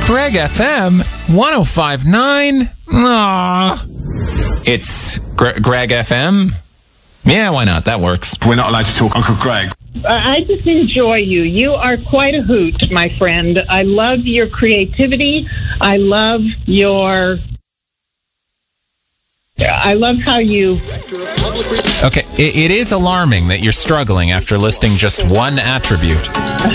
Greg FM 105.9. Aww. It's Greg FM. Yeah, why not? That works. We're not allowed to talk Uncle Greg. I just enjoy you. You are quite a hoot, my friend. I love your creativity. I love how you... Okay, it is alarming that you're struggling after listing just one attribute.